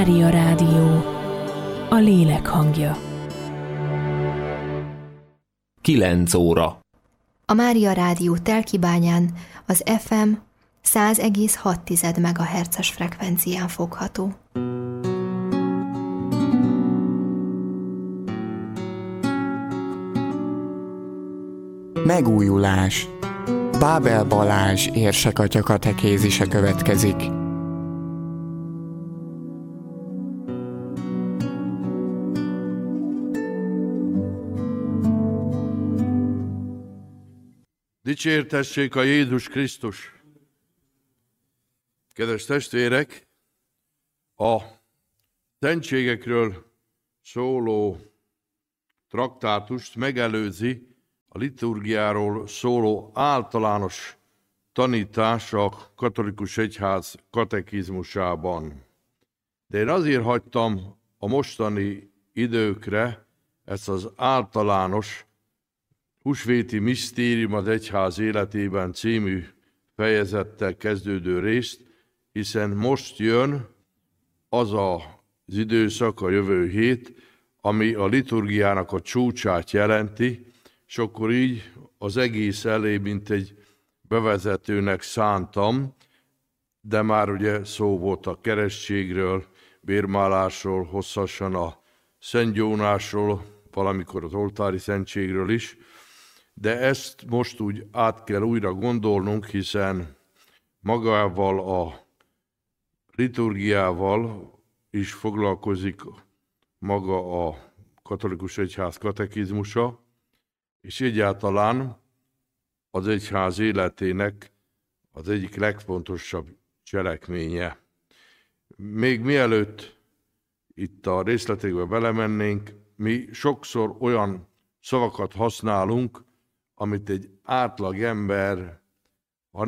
Mária Rádió, a lélek hangja. 9 óra. A Mária Rádió Telkibányán az FM 100,6 MHz-es frekvencián fogható. Megújulás. Bábel Balázs érsekatya katekézise következik. Dicsértessék a Jézus Krisztus! Kedves testvérek, a szentségekről szóló traktátust megelőzi a liturgiáról szóló általános tanítás a katolikus egyház katekizmusában. De én azért hagytam a mostani időkre ezt az általános húsvéti misztérium az egyház életében című fejezettel kezdődő részt, hiszen most jön az az időszak, a jövő hét, ami a liturgiának a csúcsát jelenti, és akkor így az egész elé, mint egy bevezetőnek szántam, de már ugye szó volt a keresztségről, bérmálásról, hosszasan a szentgyónásról, valamikor az oltári szentségről is, de ezt most úgy át kell újra gondolnunk, hiszen magával a liturgiával is foglalkozik maga a katolikus egyház katekizmusa, és egyáltalán az egyház életének az egyik legfontosabb cselekménye. Még mielőtt itt a részletekbe belemennénk, mi sokszor olyan szavakat használunk, amit egy átlag ember, ha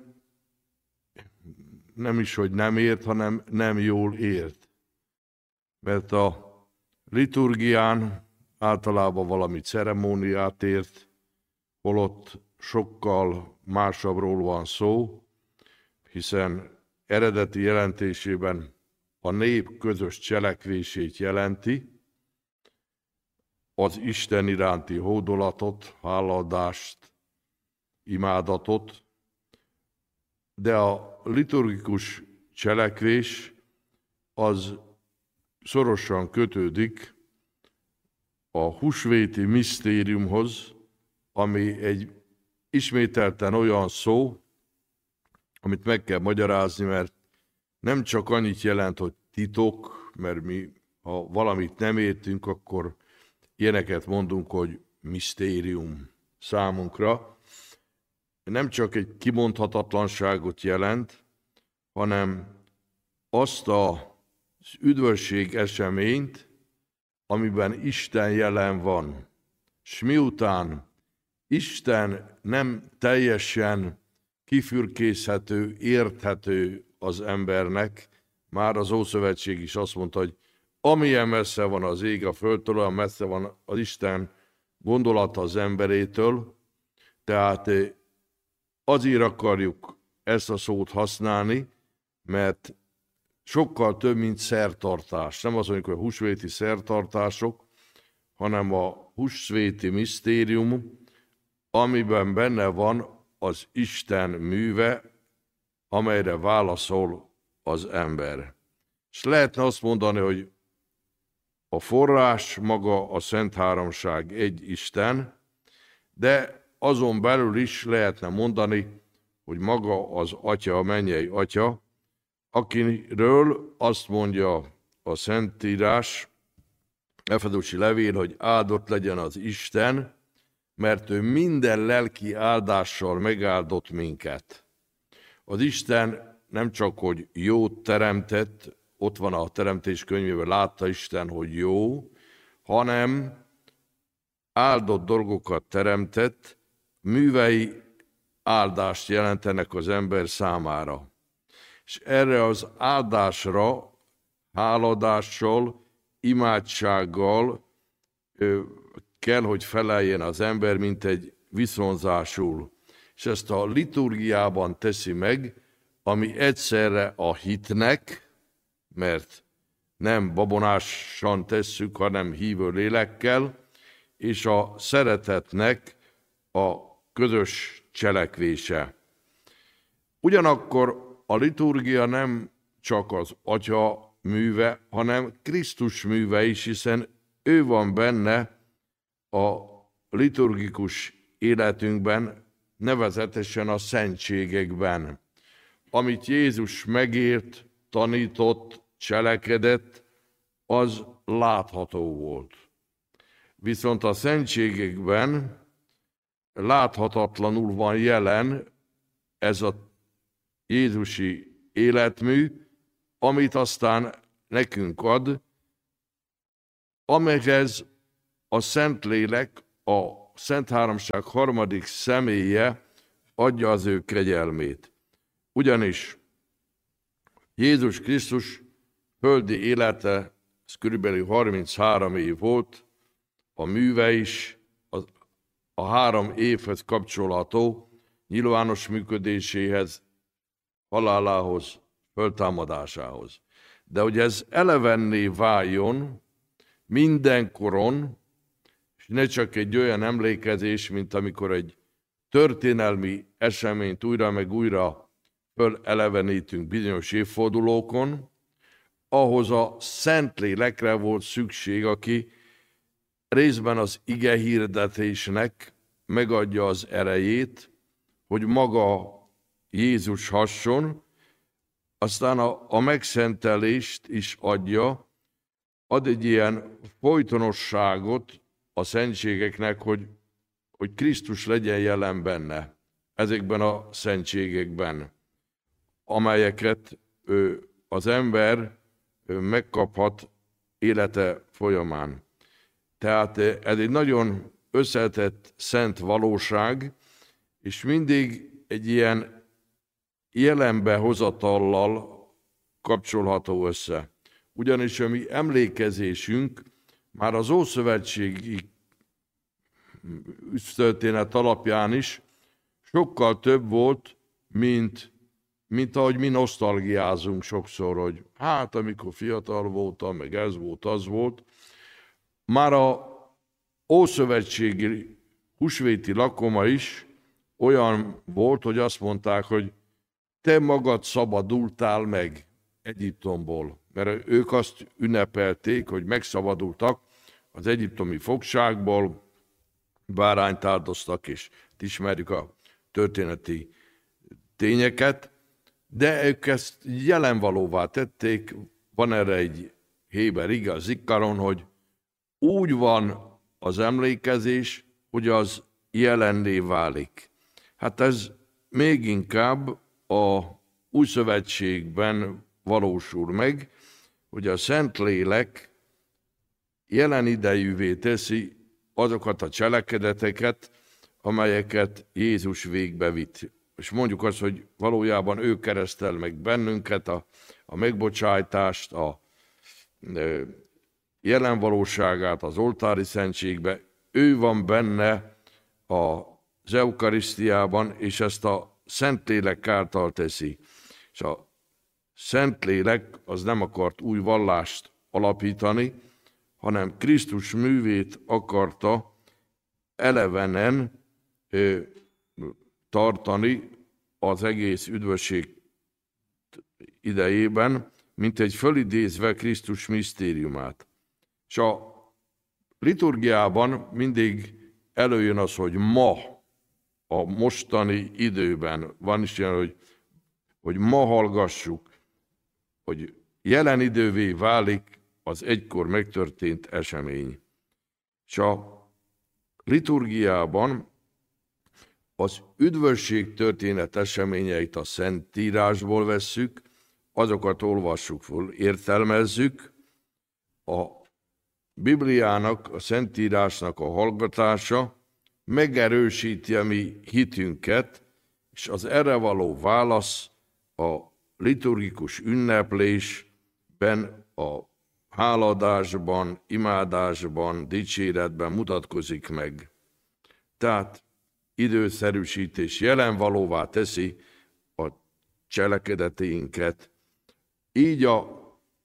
nem is, hogy nem ért, hanem nem jól ért. Mert a liturgián általában valami ceremóniát ért, holott sokkal másabbról van szó, hiszen eredeti jelentésében a nép közös cselekvését jelenti, az Isten iránti hódolatot, hálaadást, imádatot, de a liturgikus cselekvés az szorosan kötődik a húsvéti misztériumhoz, ami egy ismételten olyan szó, amit meg kell magyarázni, mert nem csak annyit jelent, hogy titok, mert mi, ha valamit nem értünk, akkor ilyeneket mondunk, hogy misztérium számunkra. Nem csak egy kimondhatatlanságot jelent, hanem azt az üdvösség eseményt, amiben Isten jelen van. És miután Isten nem teljesen kifürkészhető, érthető az embernek, már az Ószövetség is azt mondta, hogy amilyen messze van az ég a földtől, olyan messze van az Isten gondolata az emberétől, tehát azért akarjuk ezt a szót használni, mert sokkal több, mint szertartás. Nem azt mondjuk, hogy a húsvéti szertartások, hanem a húsvéti misztérium, amiben benne van az Isten műve, amelyre válaszol az ember. És lehetne azt mondani, hogy a forrás maga a Szent Háromság egy Isten, de azon belül is lehetne mondani, hogy maga az Atya, a mennyei Atya, akiről azt mondja a Szentírás, Efezusi levél, hogy áldott legyen az Isten, mert ő minden lelki áldással megáldott minket. Az Isten nem csak, hogy jót teremtett, ott van a teremtés könyvében, látta Isten, hogy jó, hanem áldott dolgokat teremtett, művei áldást jelentenek az ember számára. És erre az áldásra háladással, imádsággal kell, hogy feleljen az ember, mint egy viszonzásul. És ezt a liturgiában teszi meg, ami egyszerre a hitnek, mert nem babonásan tesszük, hanem hívő lélekkel, és a szeretetnek a közös cselekvése. Ugyanakkor a liturgia nem csak az Atya műve, hanem Krisztus műve is, hiszen ő van benne a liturgikus életünkben, nevezetesen a szentségekben. Amit Jézus megért, tanított, cselekedett, az látható volt. Viszont a szentségekben láthatatlanul van jelen ez a jézusi életmű, amit aztán nekünk ad, amelyhez a Szentlélek, a Szent Háromság harmadik személye adja az ő kegyelmét. Ugyanis Jézus Krisztus földi élete, ez körülbelül 33 év volt, a műve is a 3 évhez kapcsolható, nyilvános működéséhez, halálához, föltámadásához. De hogy ez elevenné váljon mindenkoron, és ne csak egy olyan emlékezés, mint amikor egy történelmi eseményt újra meg újra fölelevenítünk bizonyos évfordulókon, ahhoz a Szentlélekre volt szükség, aki részben az ige hirdetésnek megadja az erejét, hogy maga Jézus hasson, aztán a megszentelést is adja, ad egy ilyen folytonosságot a szentségeknek, hogy Krisztus legyen jelen benne, ezekben a szentségekben, amelyeket az ember megkaphat élete folyamán. Tehát ez egy nagyon összetett szent valóság, és mindig egy ilyen jelenbe hozatallal kapcsolható össze. Ugyanis a mi emlékezésünk már az ószövetségi történet alapján is sokkal több volt, mint ahogy mi nosztalgiázunk sokszor, hogy hát amikor fiatal voltam, meg ez volt, az volt. Már a ószövetségi húsvéti lakoma is olyan volt, hogy azt mondták, hogy te magad szabadultál meg Egyiptomból. Mert ők azt ünnepelték, hogy megszabadultak az egyiptomi fogságból, bárányt áldoztak, és ismerjük a történeti tényeket, de ők ezt jelenvalóvá tették, van erre egy héber ige, az Zikaron, hogy úgy van az emlékezés, hogy az jelenné válik. Hát ez még inkább a Új Szövetségben valósul meg, hogy a Szentlélek jelen idejűvé teszi azokat a cselekedeteket, amelyeket Jézus végbevitt. És mondjuk azt, hogy valójában ő keresztel meg bennünket, a megbocsájtást, a jelen valóságát az oltári szentségbe. Ő van benne az eukarisztiában, és ezt a Szentlélek által teszi. És a Szentlélek az nem akart új vallást alapítani, hanem Krisztus művét akarta elevenen tartani az egész üdvösség idejében, mint egy fölidézve Krisztus misztériumát. És a liturgiában mindig előjön az, hogy ma, a mostani időben van is ilyen, hogy ma hallgassuk, hogy jelen idővé válik az egykor megtörtént esemény. És a liturgiában az üdvösség történet eseményeit a Szentírásból vesszük, azokat olvassuk föl, értelmezzük, a Bibliának, a Szentírásnak a hallgatása megerősíti a mi hitünket, és az erre való válasz a liturgikus ünneplésben, a háladásban, imádásban, dicséretben mutatkozik meg. Tehát időszerűsítés jelenvalóvá teszi a cselekedeteinket. Így a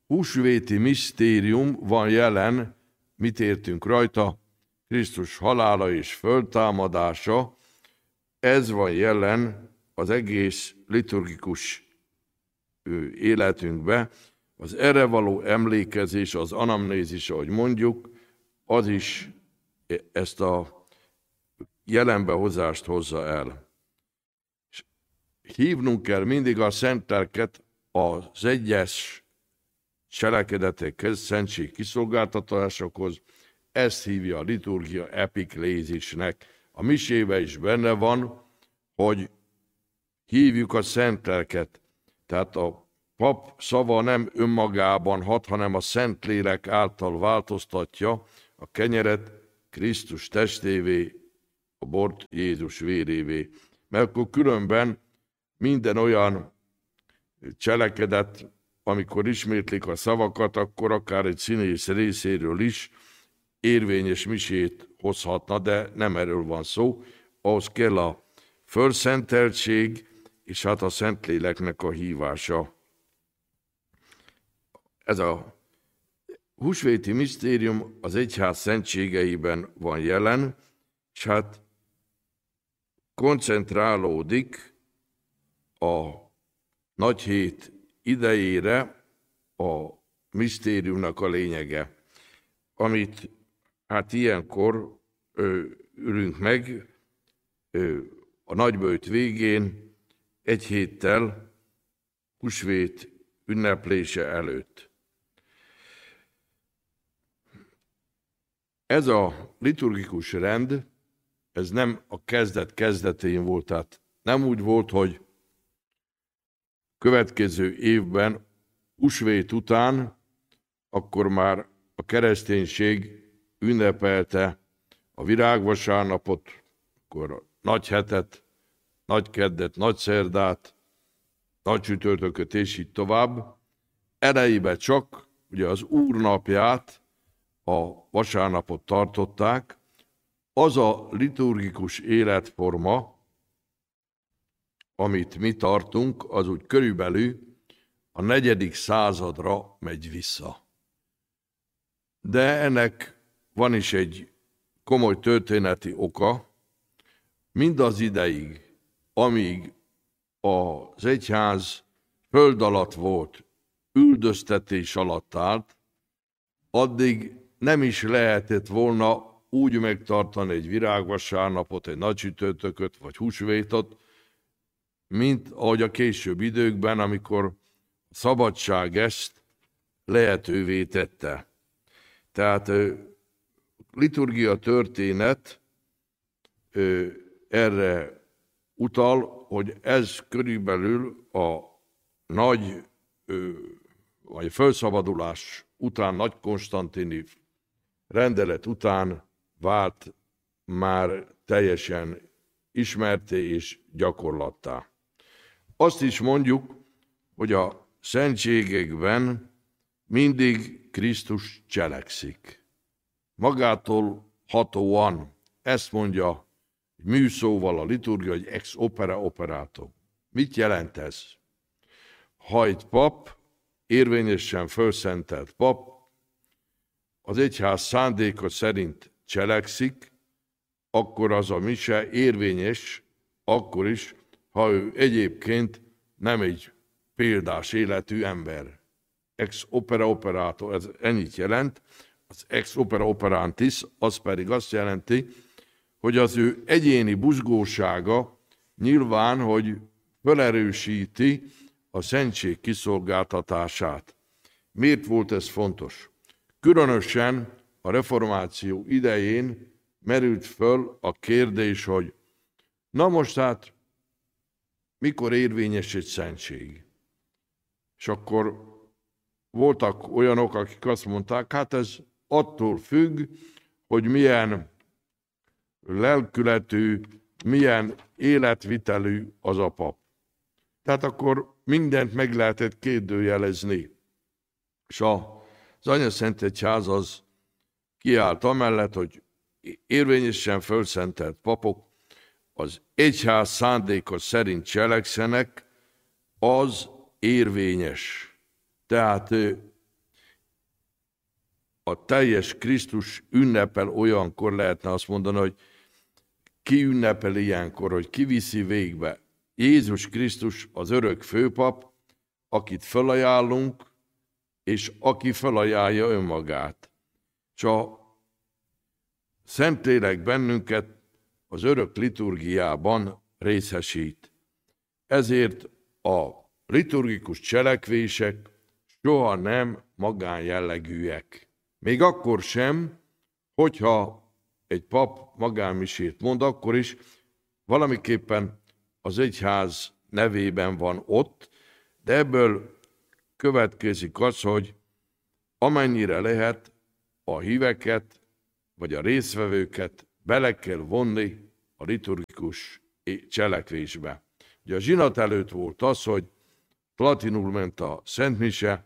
húsvéti misztérium van jelen, mit értünk rajta? Krisztus halála és föltámadása, ez van jelen az egész liturgikus életünkbe. Az erre való emlékezés, az anamnézis, ahogy mondjuk, az is ezt a jelenbehozást hozza el. És hívnunk kell mindig a szent lelket az egyes cselekedetekhez, szentség kiszolgáltatásokhoz. Ezt hívja a liturgia epiklézisnek. A misébe is benne van, hogy hívjuk a szent lelket. Tehát a pap szava nem önmagában hat, hanem a Szentlélek által változtatja a kenyeret Krisztus testévé, a bort Jézus vérévé. Mert akkor különben minden olyan cselekedet, amikor ismétlik a szavakat, akkor akár egy színész részéről is érvényes misét hozhatna, de nem erről van szó. Ahhoz kell a fölszenteltség, és hát a Szentléleknek a hívása. Ez a húsvéti misztérium az egyház szentségeiben van jelen, és hát koncentrálódik a nagyhét idejére a misztériumnak a lényege, amit hát ilyenkor ülünk meg a nagyböjt végén, egy héttel húsvét ünneplése előtt. Ez a liturgikus rend, ez nem a kezdetén volt, tehát nem úgy volt, hogy következő évben, húsvét után, akkor már a kereszténység ünnepelte a virágvasárnapot, akkor a nagyhetet, nagykeddet, nagyszerdát, nagycsütörtököt és így tovább. Elejében csak ugye az Úr napját, a vasárnapot tartották. Az a liturgikus életforma, amit mi tartunk, az úgy körülbelül a 4. századra megy vissza. De ennek van is egy komoly történeti oka. Mindaz ideig, amíg az egyház föld alatt volt, üldöztetés alatt állt, addig nem is lehetett volna úgy megtartani egy virágvasárnapot, egy nagycsütörtököt vagy húsvétot, mint ahogy a később időkben, amikor a szabadság ezt lehetővé tette. Tehát liturgia történet erre utal, hogy ez körülbelül a nagy vagy felszabadulás után, nagy konstantini rendelet után vált már teljesen ismerté és gyakorlattá. Azt is mondjuk, hogy a szentségekben mindig Krisztus cselekszik. Magától hatóan, ezt mondja műszóval a liturgia, hogy ex opere operato. Mit jelent ez? Ha egy pap, érvényesen fölszentelt pap, az egyház szándéka szerint cselekszik, akkor az a mise érvényes, akkor is, ha ő egyébként nem egy példás életű ember. Ex opere operato, ez ennyit jelent. Az ex opere operantis, az pedig azt jelenti, hogy az ő egyéni buzgósága nyilván, hogy felerősíti a szentség kiszolgáltatását. Miért volt ez fontos? Különösen a reformáció idején merült föl a kérdés, hogy na most hát mikor érvényes egy szentség? És akkor voltak olyanok, akik azt mondták, hát ez attól függ, hogy milyen lelkületű, milyen életvitelű az a pap. Tehát akkor mindent meg lehetett kérdőjelezni. És az Anyaszentegyház az kiállt amellett, hogy érvényesen fölszentelt papok az egyház szándéka szerint cselekszenek, az érvényes. Tehát a teljes Krisztus ünnepel olyankor, lehetne azt mondani, hogy ki ünnepel ilyenkor, hogy ki viszi végbe. Jézus Krisztus az örök főpap, akit felajánlunk, és aki felajánlja önmagát. És a Szentlélek bennünket az örök liturgiában részesít. Ezért a liturgikus cselekvések soha nem magánjellegűek. Még akkor sem, hogyha egy pap magánmisét mond, akkor is valamiképpen az egyház nevében van ott, de ebből következik az, hogy amennyire lehet a híveket, vagy a résztvevőket bele kell vonni a liturgikus cselekvésbe. Ugye a zsinat előtt volt az, hogy latinul ment a szentmise,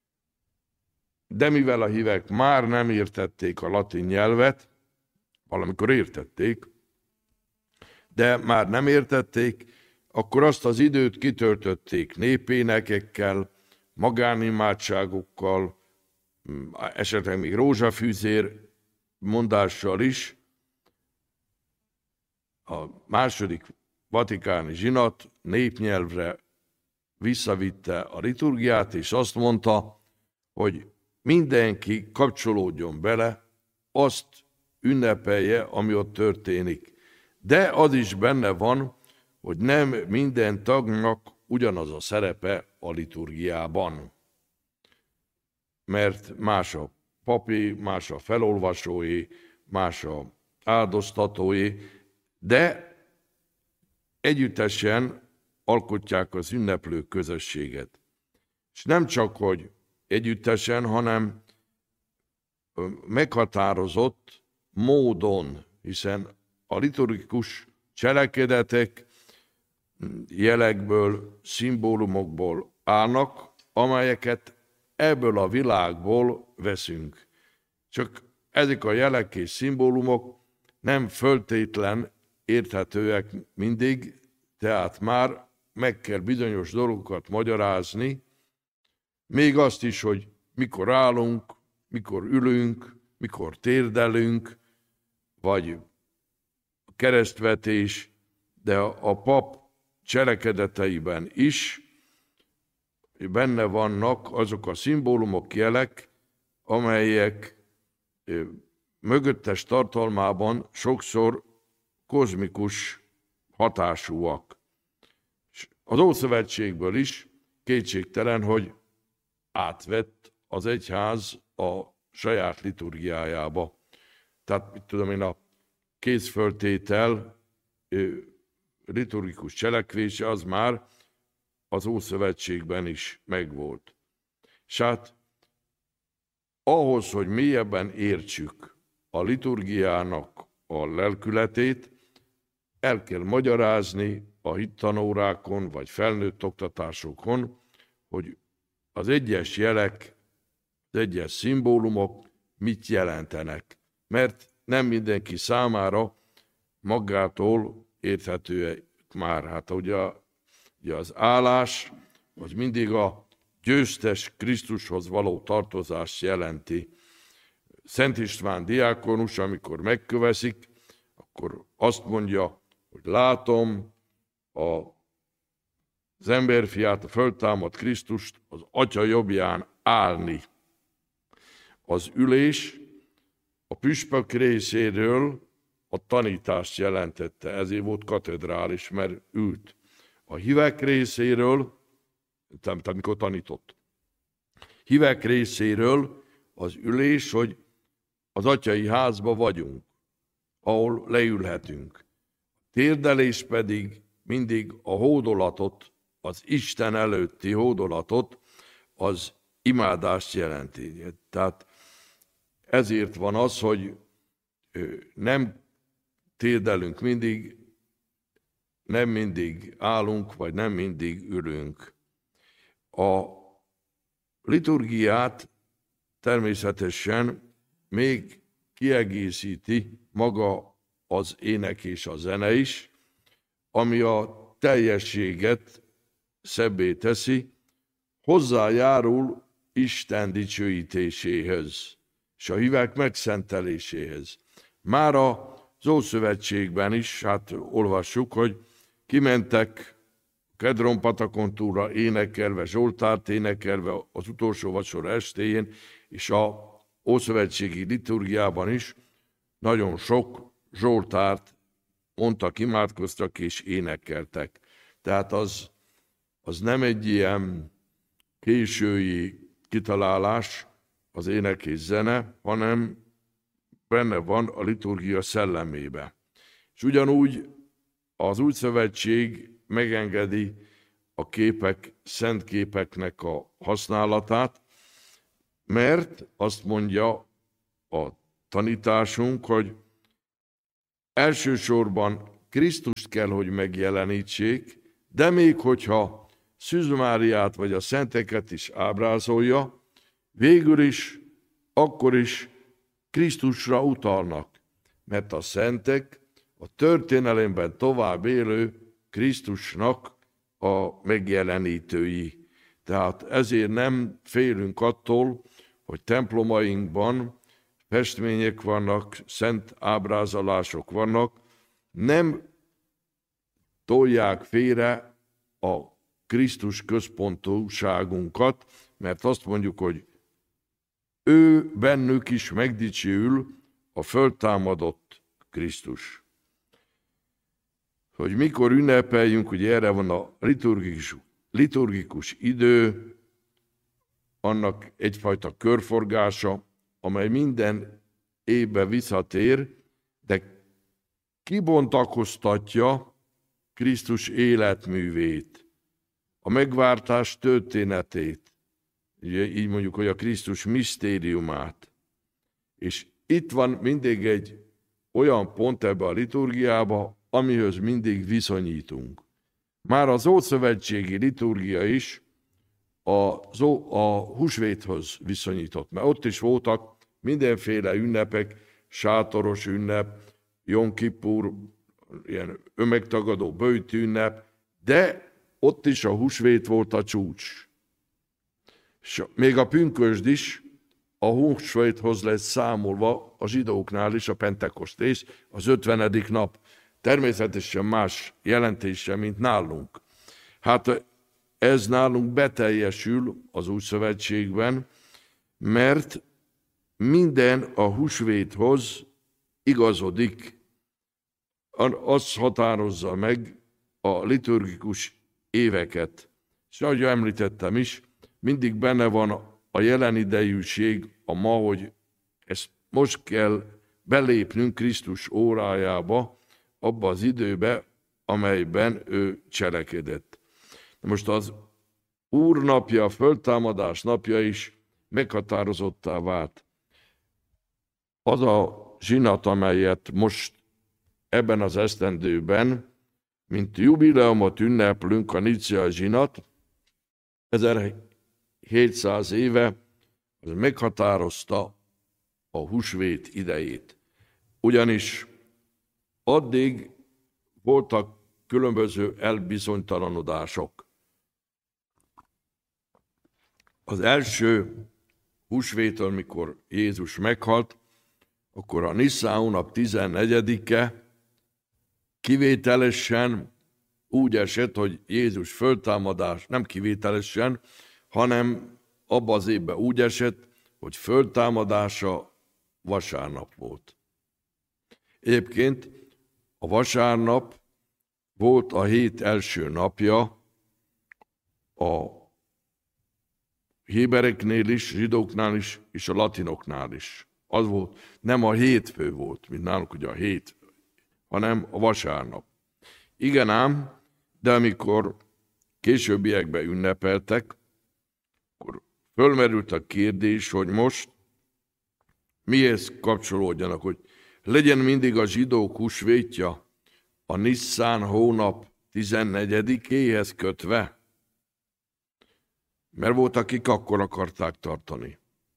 de mivel a hívek már nem értették a latin nyelvet, valamikor értették, de már nem értették, akkor azt az időt kitöltötték népénekekkel, magánimádságokkal, esetleg még rózsafűzér mondással is. A második vatikáni zsinat népnyelvre visszavitte a liturgiát, és azt mondta, hogy mindenki kapcsolódjon bele, azt ünnepelje, ami ott történik. De az is benne van, hogy nem minden tagnak ugyanaz a szerepe a liturgiában. Mert más a papi, más a felolvasói, más a áldoztatói, de együttesen alkotják az ünneplő közösséget. És nem csak, hogy együttesen, hanem meghatározott módon, hiszen a liturgikus cselekedetek jelekből, szimbólumokból állnak, amelyeket ebből a világból veszünk. Csak ezek a jelek és szimbólumok nem föltétlen érthetőek mindig, tehát már meg kell bizonyos dolgokat magyarázni, még azt is, hogy mikor állunk, mikor ülünk, mikor térdelünk, vagy a keresztvetés, de a pap cselekedeteiben is benne vannak azok a szimbólumok, jelek, amelyek mögöttes tartalmában sokszor kozmikus hatásúak. Az Ószövetségből is kétségtelen, hogy átvett az egyház a saját liturgiájába. Tehát, mit tudom én, a kézföltétel liturgikus cselekvése az már az Ószövetségben is megvolt. És hát ahhoz, hogy mélyebben értsük a liturgiának a lelkületét, el kell magyarázni a hittanórákon vagy felnőtt oktatásokon, hogy az egyes jelek, az egyes szimbólumok mit jelentenek. Mert nem mindenki számára magától érthető már. Hát ugye az állás, az mindig a győztes Krisztushoz való tartozást jelenti. Szent István diákonus, amikor megköveszik, akkor azt mondja, hogy látom az emberfiát, a föltámadt Krisztust az Atya jobbján állni. Az ülés a püspök részéről a tanítást jelentette, ezért volt katedrális, mert ült. A hívek részéről, tehát amikor tanított, hívek részéről az ülés, hogy az atyai házba vagyunk, ahol leülhetünk. Térdelés pedig mindig a hódolatot, az Isten előtti hódolatot, az imádást jelenti. Tehát ezért van az, hogy nem térdelünk mindig, nem mindig állunk, vagy nem mindig ülünk. A liturgiát természetesen még kiegészíti maga az ének és a zene is, ami a teljességet szebbé teszi, hozzájárul Isten dicsőítéséhez. és a hívek megszenteléséhez. Már az Ószövetségben is, hát olvassuk, hogy kimentek Kedron patakon túlra énekelve, Zsoltárt énekelve az utolsó vacsora estéjén, és a ószövetségi liturgiában is nagyon sok Zsoltárt mondtak, imádkoztak és énekeltek. Tehát az nem egy ilyen késői kitalálás, az ének és zene, hanem benne van a liturgia szellemébe. És ugyanúgy az új szövetség megengedi a képek, szent képeknek a használatát, mert azt mondja a tanításunk, hogy elsősorban Krisztust kell, hogy megjelenítsék, de még hogyha Szűz Máriát vagy a szenteket is ábrázolja, végül is, akkor is Krisztusra utalnak, mert a szentek a történelemben tovább élő Krisztusnak a megjelenítői. Tehát ezért nem félünk attól, hogy templomainkban festmények vannak, szent ábrázolások vannak, nem tolják félre a Krisztus központúságunkat, mert azt mondjuk, hogy ő bennük is megdicsőül a föltámadott Krisztus. Hogy mikor ünnepeljünk, ugye erre van a liturgikus idő, annak egyfajta körforgása, amely minden évben visszatér, de kibontakoztatja Krisztus életművét, a megváltás történetét, ugye így mondjuk, hogy a Krisztus misztériumát. És itt van mindig egy olyan pont ebbe a liturgiába, amihez mindig viszonyítunk. Már az ószövetségi liturgia is a húsvéthoz viszonyított, mert ott is voltak mindenféle ünnepek, sátoros ünnep, Jom Kippur, ilyen ömegtagadó böjtünnep, de ott is a húsvét volt a csúcs. És még a pünkösd is a húsvéthoz lesz számolva a zsidóknál is, a pentekostés, az 50. nap. Természetesen más jelentése, mint nálunk. Hát ez nálunk beteljesül az új szövetségben, mert minden a húsvéthoz igazodik. Az határozza meg a liturgikus éveket. És ahogy említettem is, mindig benne van a jelen idejűség, a ma, hogy ezt most kell belépnünk Krisztus órájába, abba az időbe, amelyben ő cselekedett. Most az Úr napja, a föltámadás napja is meghatározottá vált. Az a zsinat, amelyet most ebben az esztendőben, mint jubileumot ünneplünk, a Nicea zsinat, 1700 éve, az meghatározta a húsvét idejét. Ugyanis addig voltak különböző elbizonytalanodások. Az első húsvéttől, mikor Jézus meghalt, akkor a Niszán hónap 14-e kivételesen úgy esett, hogy Jézus föltámadás, nem kivételesen, hanem abban az évben úgy esett, hogy föltámadása vasárnap volt. Egyébként a vasárnap volt a hét első napja a hébereknél is, zsidóknál is, és a latinoknál is. Az volt, nem a hétfő volt, mint nálunk ugye a hét, hanem a vasárnap. Igen ám, de amikor későbbiekben ünnepeltek, akkor fölmerült a kérdés, hogy most mihez kapcsolódjanak, hogy legyen mindig a zsidók húsvétja a Niszán hónap 14-éhez kötve, mert volt, akik akkor akarták tartani.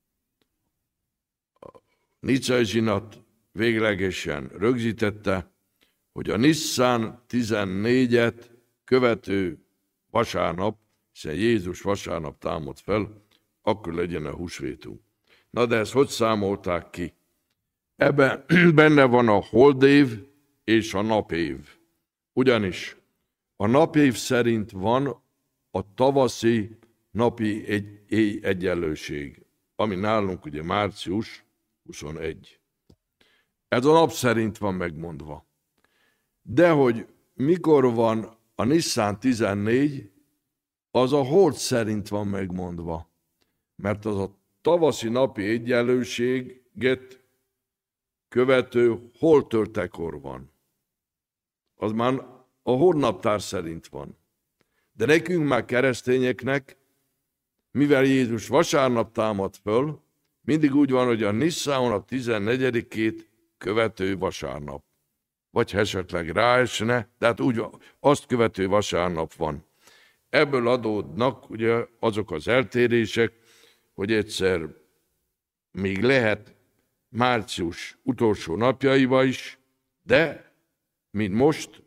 A Nicea zsinat véglegesen rögzítette, hogy a Niszán 14-et követő vasárnap, hiszen Jézus vasárnap támad fel, akkor legyen a húsvétunk. Na de ezt hogy számolták ki? Ebben benne van a holdév és a napév. Ugyanis a napév szerint van a tavaszi napi egyenlőség, ami nálunk ugye március 21. Ez a nap szerint van megmondva. De hogy mikor van a Nisztán 14, az a hold szerint van megmondva. Mert az a tavaszi napi egyenlőséget követő holdtörtekor van. Az már a holdnaptár szerint van. De nekünk már keresztényeknek, mivel Jézus vasárnap támad föl, mindig úgy van, hogy a Nisztán hónap 14-ét követő vasárnap. Vagy esetleg ráesne, tehát úgy van, azt követő vasárnap van. Ebből adódnak ugye azok az eltérések, hogy egyszer még lehet március utolsó napjaiba is, de mint most,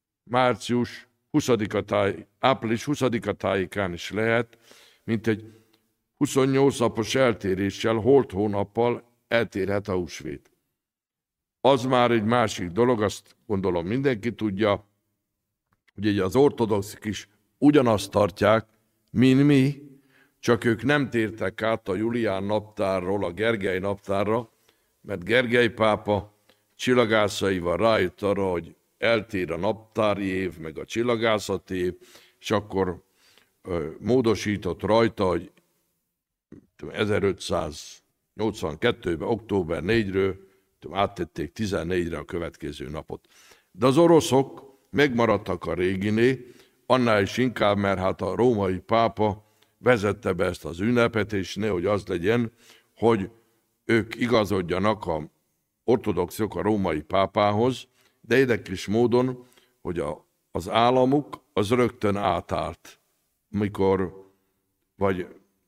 április 20-a tájékán is lehet, mint egy 28 napos eltéréssel, holt hónappal eltérhet a húsvét. Az már egy másik dolog, azt gondolom mindenki tudja, hogy az ortodoxik is ugyanazt tartják, mint mi, csak ők nem tértek át a Julián naptárról a Gergely naptárra, mert Gergely pápa csillagászaival rájött arra, hogy eltér a naptári év, meg a csillagászati év, és akkor módosított rajta, hogy 1582-ben, október 4-ről áttették 14-re a következő napot. De az oroszok megmaradtak a réginé, annál is inkább, mert hát a római pápa vezette be ezt az ünnepet, és nehogy az legyen, hogy ők igazodjanak az ortodoxok a római pápához, de érdekes módon, hogy az államuk az rögtön átállt, mikor, vagy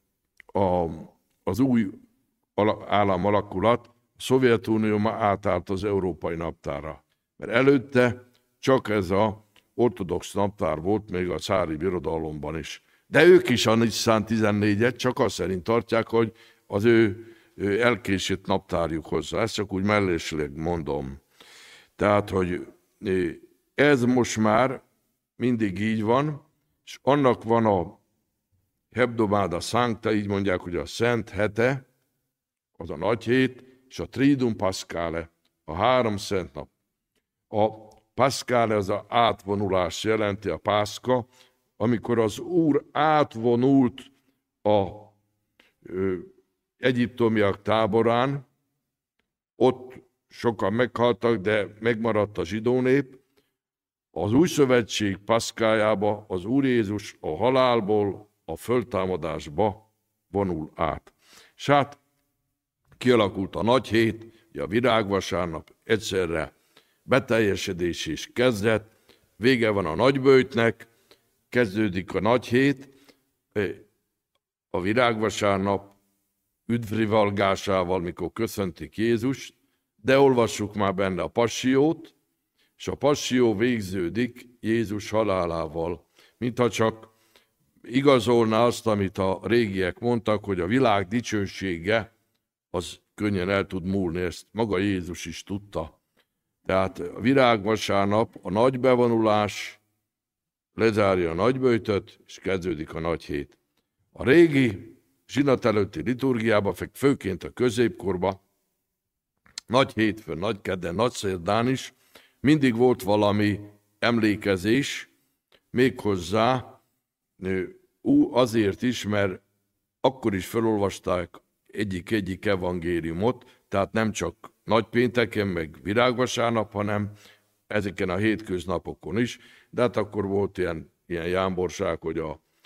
az új állam alakulat, a Szovjetunió már átállt az európai naptárra. Mert előtte csak ez az ortodox naptár volt még a cári birodalomban is. De ők is a Nisztán 14-et csak azt szerint tartják, hogy az ő elkésett naptárjuk hozzá. Ezt csak úgy mellésleg mondom. Tehát, hogy ez most már mindig így van, és annak van a Hebdomada Sancta, így mondják, hogy a Szent Hete, az a nagy hét, és a Triduum Pascale, a 3 szent nap. A Pascale az a átvonulás jelenti, a Pászka, amikor az Úr átvonult a egyiptomiak táborán, ott sokan meghaltak, de megmaradt a zsidó nép. Az új szövetség Paszkájába az Úr Jézus a halálból a föltámadásba vonul át. És hát kialakult a nagy hét, a virágvasárnap, egyszerre beteljesedés is kezdett, vége van a nagyböjtnek, kezdődik a nagy hét, a virágvasárnap üdvrivalgásával, mikor köszöntik Jézust, de olvassuk már benne a passió,t és a passió végződik Jézus halálával, mintha csak igazolná azt, amit a régiek mondtak, hogy a világ dicsősége az könnyen el tud múlni, ezt maga Jézus is tudta. Tehát a virágvasárnap, a nagy bevonulás lezárja a nagyböjtöt, és kezdődik a nagy hét. A régi zsinat előtti liturgiában, főként a középkorban, nagy hétfőn, nagy kedden, nagy szerdán is mindig volt valami emlékezés, méghozzá azért is, mert akkor is felolvasták egyik evangéliumot, tehát nem csak nagypénteken, meg virágvasárnap, hanem ezeken a hétköznapokon is, de hát akkor volt ilyen jámborság, hogy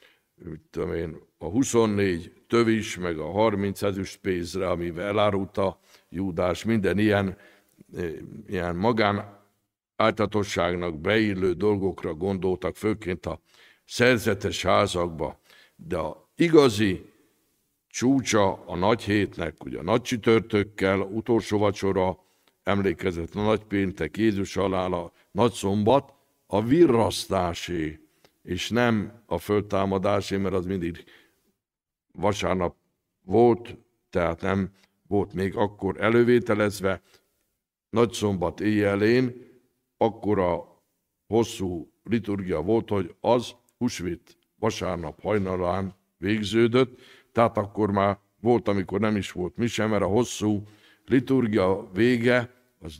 a 24 tövis, meg a 30 ezüstpénzre, amivel elárulta Júdás, minden ilyen magánáltatosságnak beillő dolgokra gondoltak, főként a szerzetes házakba. De a igazi csúcsa a nagy hétnek, ugye a nagy csütörtökkel, utolsó vacsora, emlékezett a nagy péntek, Jézus halála, nagy szombat, a virrasztásé, és nem a föltámadásé, mert az mindig vasárnap volt tehát nem volt még akkor elővételezve. Nagyszombat éjjelén akkora hosszú liturgia volt, hogy az húsvét vasárnap hajnalán végződött, tehát akkor már volt, amikor nem is volt mise, mert a hosszú liturgia vége az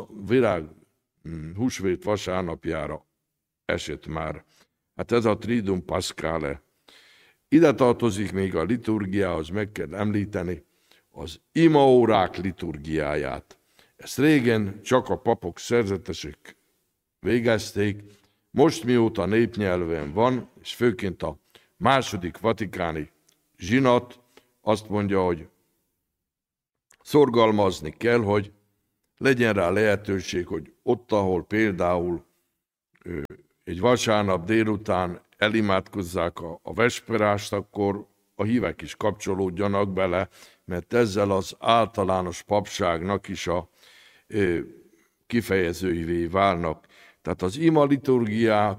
húsvét vasárnapjára esett már. Hát ez a Triduum Pascale. Ide tartozik még a liturgiához, meg kell említeni az imaórák liturgiáját. Ezt régen csak a papok szerzetesek végezték, most mióta népnyelven van, és főként a második vatikáni zsinat azt mondja, hogy szorgalmazni kell, hogy legyen rá lehetőség, hogy ott, ahol például egy vasárnap délután elimádkozzák a vesperást, akkor a hívek is kapcsolódjanak bele, mert ezzel az általános papságnak is a kifejezőivé válnak. Tehát az ima liturgiát,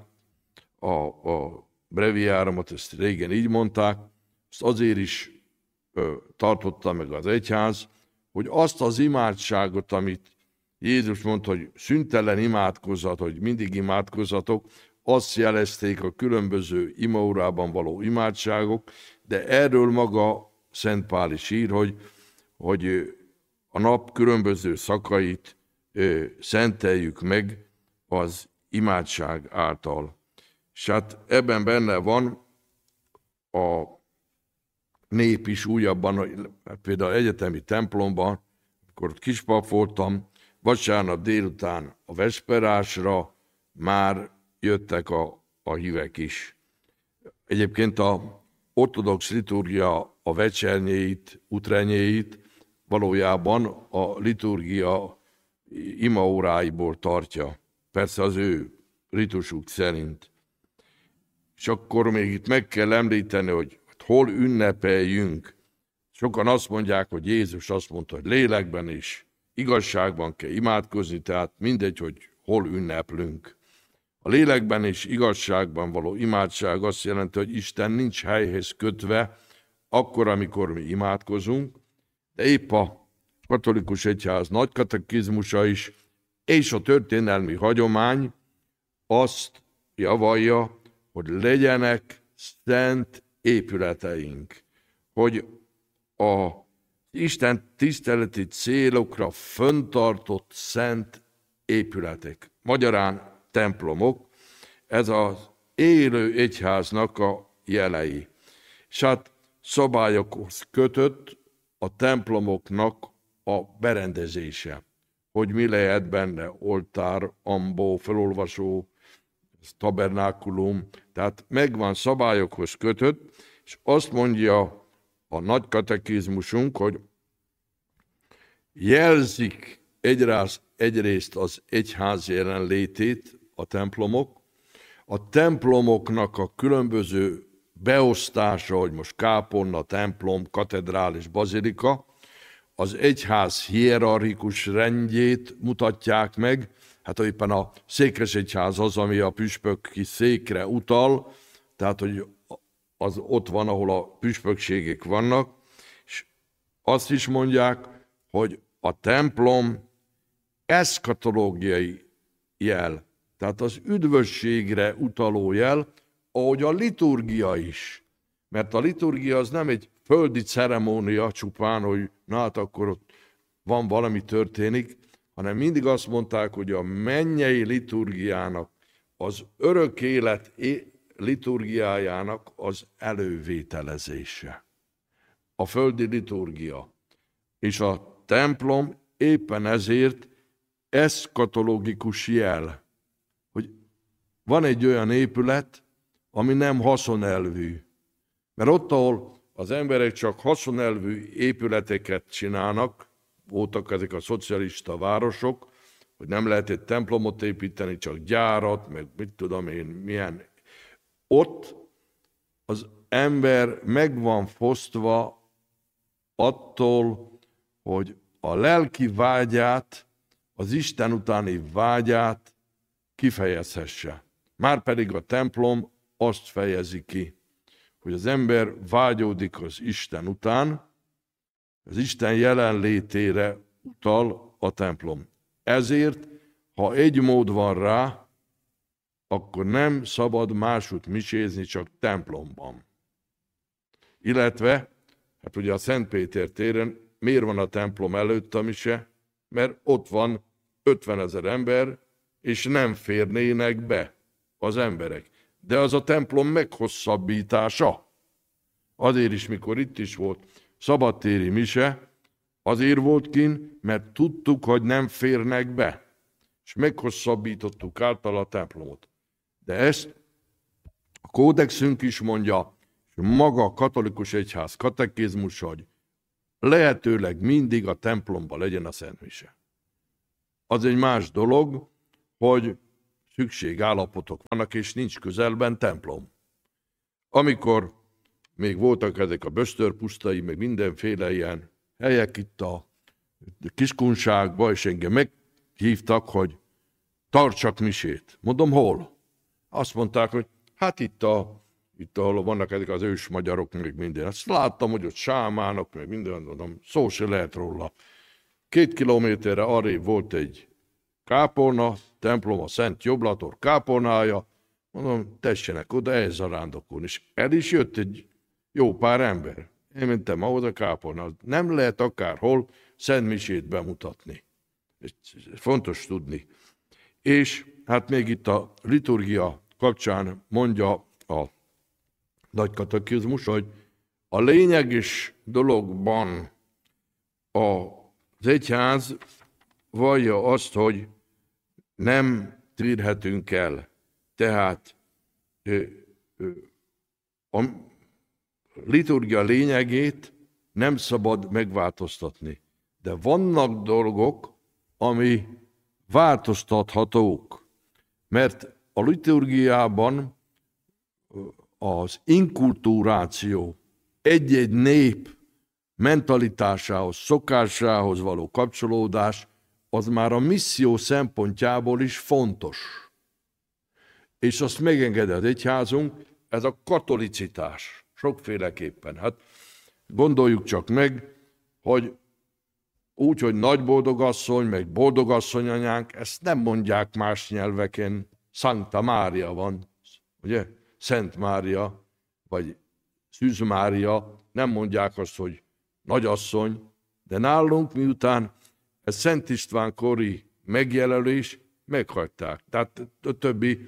a breviárumot, ezt régen így mondták, ezt azért is tartotta meg az egyház, hogy azt az imádságot, amit Jézus mondta, hogy szüntelen imádkozat, hogy mindig imádkozatok, azt jelezték a különböző imaórában való imádságok, de erről maga Szent Pál is ír, hogy a nap különböző szakait szenteljük meg az imádság által. És hát ebben benne van a nép is újabban, például egyetemi templomban, amikor kispap voltam, vasárnap délután a vesperásra már jöttek a hívek is. Egyébként a ortodox liturgia a vecsernyéit, utrenyéit valójában a liturgia imaóráiból tartja. Persze az ő ritusuk szerint. És akkor még itt meg kell említeni, hogy hol ünnepeljünk. Sokan azt mondják, hogy Jézus azt mondta, hogy lélekben és igazságban kell imádkozni, tehát mindegy, hogy hol ünneplünk. A lélekben és igazságban való imádság azt jelenti, hogy Isten nincs helyhez kötve akkor, amikor mi imádkozunk, de épp a katolikus egyház nagy katekizmusa is, és a történelmi hagyomány azt javalja, hogy legyenek szent épületeink, hogy a Isten tiszteleti célokra föntartott szent épületek, magyarán templomok, ez az élő egyháznak a jelei. És hát szabályokhoz kötött a templomoknak a berendezése, hogy mi lehet benne, oltár, ambó, felolvasó, tabernákulum, tehát megvan szabályokhoz kötött, és azt mondja a nagy katekizmusunk, hogy jelzik egyrészt az egyház jelenlétét a templomok, a templomoknak a különböző beosztása, hogy most kápolna, templom, katedrális, bazilika, az egyház hierarchikus rendjét mutatják meg, hát éppen a székesegyház az, ami a püspöki székre utal, tehát hogy az ott van, ahol a püspökségek vannak, és azt is mondják, hogy a templom eszkatológiai jel, tehát az üdvösségre utaló jel, ahogy a liturgia is. Mert a liturgia az nem egy földi ceremónia csupán, hogy na hát akkor ott van valami történik, hanem mindig azt mondták, hogy a mennyei liturgiának, az örök élet liturgiájának az elővételezése. A földi liturgia. És a templom éppen ezért eszkatológikus jel, hogy van egy olyan épület, ami nem haszonelvű. Mert ott, ahol az emberek csak haszonelvű épületeket csinálnak, voltak ezek a szocialista városok, hogy nem lehetett templomot építeni, csak gyárat, meg mit tudom én, milyen. Ott az ember meg van fosztva attól, hogy a lelki vágyát, az Isten utáni vágyát kifejezhesse. Márpedig a templom azt fejezi ki, hogy az ember vágyódik az Isten után, Az Isten jelenlétére utal a templom. Ezért, ha egy mód van rá, akkor nem szabad máshogy misézni, csak templomban. Illetve, hát ugye a Szent Péter téren miért van a templom előtt a mise? Mert ott van 50 000 ember, és nem férnének be az emberek. De az a templom meghosszabbítása. Azért is, mikor itt is volt szabadtéri mise, azért volt kint, mert tudtuk, hogy nem férnek be. És meghosszabbítottuk által a templomot. De ezt a kódexünk is mondja, és maga a katolikus egyház katekézmus, hogy lehetőleg mindig a templomban legyen a szent mise. Az egy más dolog, hogy szükségállapotok vannak, és nincs közelben templom. Amikor még voltak ezek a bösztörpusztai, meg mindenféle ilyen helyek itt a Kiskunságban, és engem meghívtak, hogy tartsak misét. Mondom, hol? Azt mondták, hogy hát itt ahol vannak ezek az ős magyarok, meg minden. Azt láttam, hogy ott sámánok, meg minden, mondom, szó se lehet róla. 2 kilométerre arrébb volt egy kápolna, templom, a Szent Joblator kápolnája. Mondom, tessenek oda elzarándokolni. És el is jött egy jó pár ember. Én mentem ahhoz a kápolnához. Nem lehet akárhol szentmisét bemutatni. Ez fontos tudni. És hát még itt a liturgia kapcsán mondja a nagy katekizmus, hogy a lényeges dologban az egyház vallja azt, hogy nem térhetünk el. Tehát a liturgia lényegét nem szabad megváltoztatni. De vannak dolgok, ami változtathatók. Mert a liturgiában az inkulturáció egy-egy nép mentalitásához, szokásához való kapcsolódás, az már a misszió szempontjából is fontos. És azt megengedi az egyházunk, ez a katolicitás. Sokféleképpen. Hát gondoljuk csak meg, hogy úgy, hogy nagy boldogasszony, meg boldogasszony anyánk, ezt nem mondják más nyelveken. Sancta Mária van, ugye? Szent Mária, vagy Szűz Mária, nem mondják azt, hogy nagyasszony, de nálunk miután ez Szent István kori megjelölés, meghagyták. Tehát a többi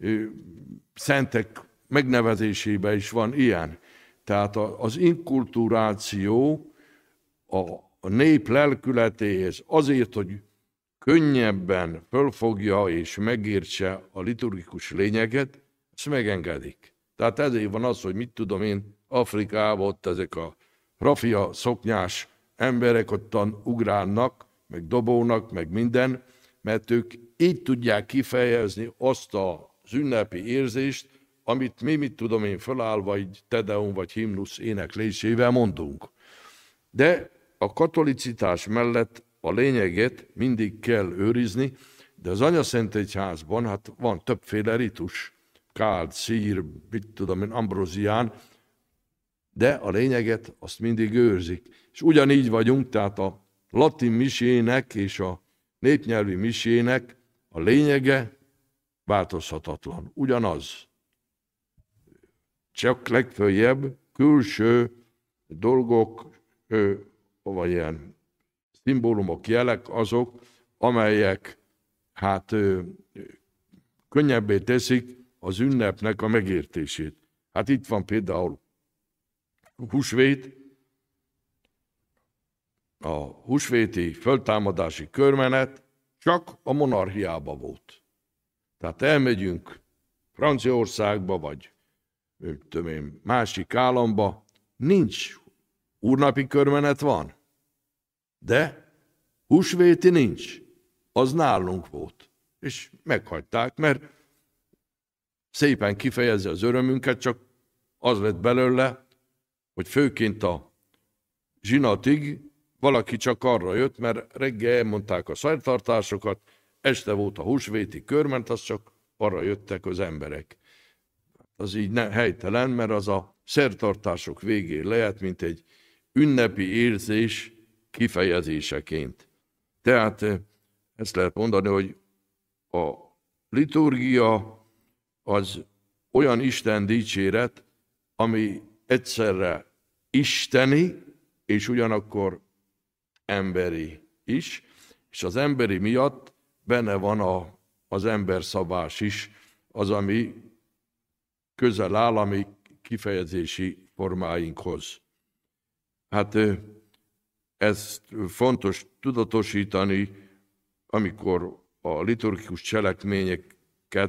szentek megnevezésében is van ilyen. Tehát az inkulturáció a nép lelkületéhez azért, hogy könnyebben fölfogja és megértse a liturgikus lényeget, ezt megengedik. Tehát ezért van az, hogy mit tudom én, Afrikában ott ezek a rafia szoknyás emberek ottan ugrálnak, meg dobónak, meg minden, mert ők így tudják kifejezni azt az ünnepi érzést, amit mi, mit tudom én, fölállva egy tedeum vagy himnusz éneklésével mondunk. De a katolicitás mellett a lényeget mindig kell őrizni, de az Anyaszent Egyházban hát van többféle ritus, káld, szír, mit tudom én, ambrózián, de a lényeget azt mindig őrzik. És ugyanígy vagyunk, tehát a latin misének és a népnyelvi misének a lényege változhatatlan. Ugyanaz. Csak legföljebb külső dolgok, vagy ilyen szimbólumok, jelek azok, amelyek hát könnyebbé teszik az ünnepnek a megértését. Hát itt van például húsvét, a húsvéti föltámadási körmenet csak a monarchiában volt. Tehát elmegyünk Franciaországba, vagy másik államba, nincs úrnapi körmenet van, de húsvéti nincs. Az nálunk volt. És meghagyták, mert szépen kifejezi az örömünket, csak az lett belőle, hogy főként a zsinatig valaki csak arra jött, mert reggel elmondták a szertartásokat, este volt a húsvéti körment, az csak arra jöttek az emberek. Az így helytelen, mert az a szertartások végén lehet, mint egy ünnepi érzés kifejezéseként. Tehát ezt lehet mondani, hogy a liturgia az olyan Isten dicséret, ami egyszerre isteni, és ugyanakkor emberi is, és az emberi miatt benne van az emberszabás is, az, ami közel áll a mi kifejezési formáinkhoz. Hát ezt fontos tudatosítani, amikor a liturgikus cselekmények